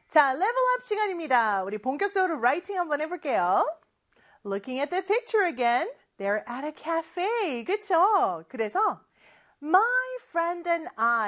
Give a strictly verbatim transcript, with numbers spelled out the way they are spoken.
자, level up 시간입니다. 우리 본격적으로 writing 한번 해볼게요. Looking at the picture again, they're at a cafe. 그쵸? 그래서 my friend and I